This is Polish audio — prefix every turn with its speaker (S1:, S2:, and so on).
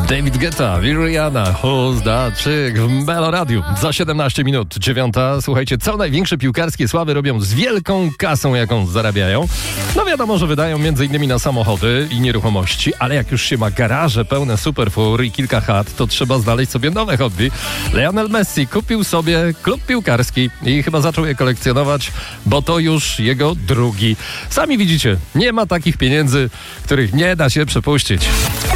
S1: David Guetta, Rihanna, Who's That Chick w Melo Radiu. Za 17 minut, 9. Słuchajcie, co największe piłkarskie sławy robią z wielką kasą, jaką zarabiają? No wiadomo, że wydają m.in. na samochody i nieruchomości, ale jak już się ma garaże pełne superfur i kilka chat, to trzeba znaleźć sobie nowe hobby. Lionel Messi kupił sobie klub piłkarski i chyba zaczął je kolekcjonować, bo to już jego drugi. Sami widzicie, nie ma takich pieniędzy, których nie da się przepuścić.